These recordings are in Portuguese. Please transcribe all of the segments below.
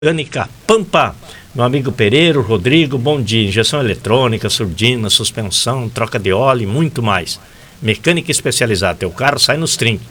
Mecânica Pampa, meu amigo Pereira, Rodrigo, bom dia. Injeção eletrônica, surdina, suspensão, troca de óleo e muito mais. Mecânica especializada, teu carro sai nos trinques.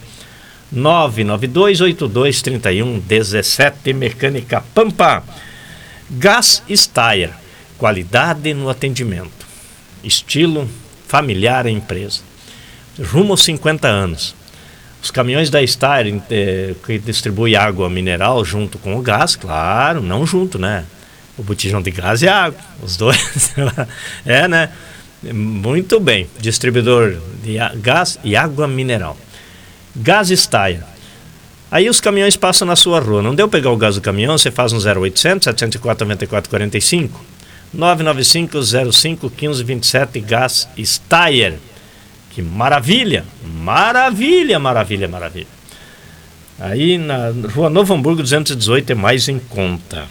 992823117, Mecânica Pampa. Gas Steyr, qualidade no atendimento. Estilo familiar à empresa. Rumo aos 50 anos. Os caminhões da Steyr, que distribui água mineral junto com o gás, claro, não junto, né? O botijão de gás e água, os dois. Né? Muito bem. Distribuidor de gás e água mineral. Gas Steyr. Aí os caminhões passam na sua rua. Não deu pegar o gás do caminhão, você faz um 0800 704 9445 995 05 1527 Gas Steyr. Que maravilha, maravilha, maravilha, maravilha. Aí na Rua Novo Hamburgo 218 é mais em conta.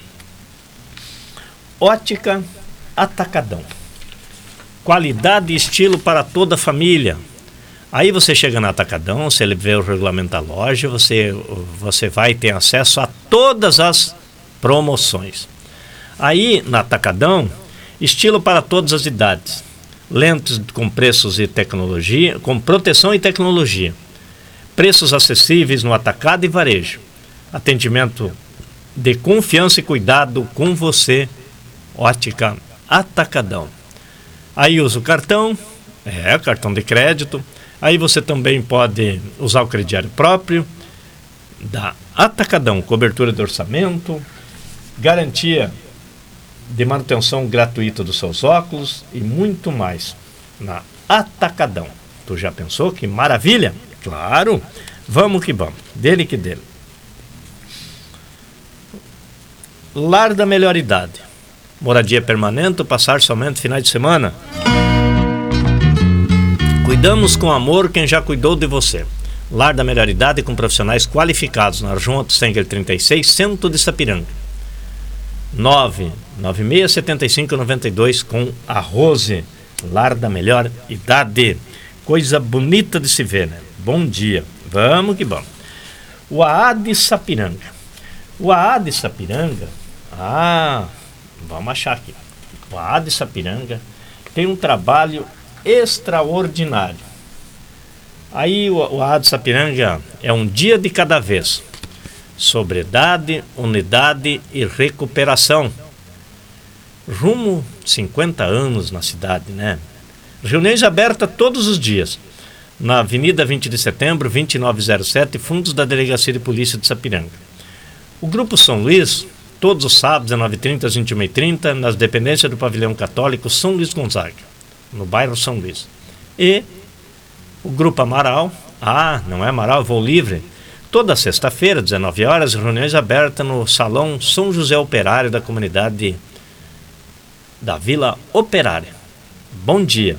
Ótica Atacadão. Qualidade e estilo para toda a família. Aí você chega na Atacadão, você vê o regulamento da loja, você vai ter acesso a todas as promoções. Aí na Atacadão, estilo para todas as idades. Lentes com preços e tecnologia, com proteção e tecnologia. Preços acessíveis no atacado e varejo. Atendimento de confiança e cuidado com você. Ótica Atacadão. Aí usa o cartão, cartão de crédito. Aí você também pode usar o crediário próprio da Atacadão, cobertura de orçamento, garantia de manutenção gratuita dos seus óculos e muito mais na Atacadão. Tu já pensou que maravilha? Claro, vamos que vamos, dele que dele. Lar da Melhor Idade, moradia permanente ou passar somente finais de semana? Cuidamos com amor quem já cuidou de você. Lar da Melhor Idade com profissionais qualificados na João Otstenger 36, centro de Sapiranga. 9967592 com a Rose. Lar da Melhor Idade. Coisa bonita de se ver, né? Bom dia. Vamos que vamos. O AA de Sapiranga. O AA de Sapiranga. Vamos achar aqui. O AA de Sapiranga tem um trabalho extraordinário. Aí o AA de Sapiranga é um dia de cada vez. Sobriedade, unidade e recuperação. Rumo 50 anos na cidade, né? Reuniões abertas todos os dias. Na Avenida 20 de Setembro, 2907, fundos da Delegacia de Polícia de Sapiranga. O Grupo São Luís, todos os sábados, 19h30 às 21h30, nas dependências do Pavilhão Católico São Luís Gonzaga, no bairro São Luís. E o Grupo Amaral, não é Amaral, Voo Livre, toda sexta-feira, 19 horas, reuniões abertas no Salão São José Operário da comunidade da Vila Operária. Bom dia.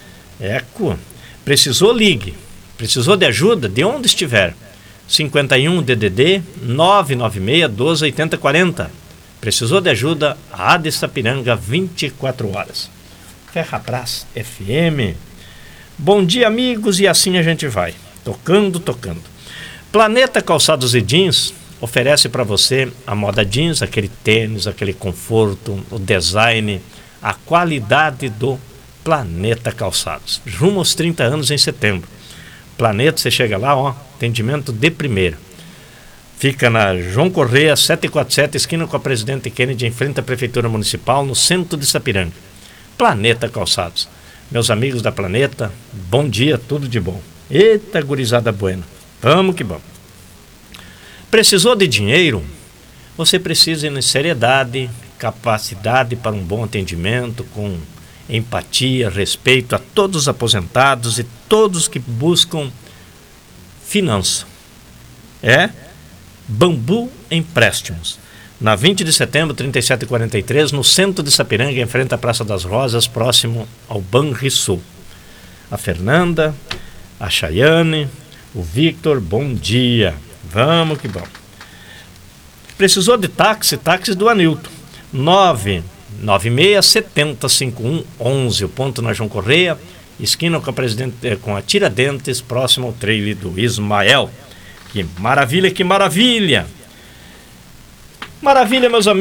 Precisou, ligue. Precisou de ajuda? De onde estiver. 51 DDD 996 12 80 40. Precisou de ajuda? A de Sapiranga, 24 horas. Ferrabras FM. Bom dia, amigos, e assim a gente vai. Tocando. Planeta Calçados e Jeans oferece para você a moda jeans, aquele tênis, aquele conforto, o design, a qualidade do Planeta Calçados. Rumo aos 30 anos em setembro. Planeta, você chega lá, atendimento de primeira. Fica na João Correia 747, esquina com a Presidente Kennedy, em frente à Prefeitura Municipal, no centro de Sapiranga. Planeta Calçados. Meus amigos da Planeta, bom dia, tudo de bom. Eita, gurizada buena. Vamos que vamos. Precisou de dinheiro? Você precisa de seriedade, capacidade para um bom atendimento, com empatia, respeito a todos os aposentados e todos que buscam finança. Bambu Empréstimos. Na 20 de setembro, 3743, no centro de Sapiranga, em frente à Praça das Rosas, próximo ao Banrisul. A Fernanda, a Chayane, o Victor, bom dia. Vamos que vamos. Precisou de táxi do Anilton. 996705111, o ponto na João Correia, esquina com a Tiradentes, próximo ao trailer do Ismael. Que maravilha, que maravilha! Maravilha, meus amigos.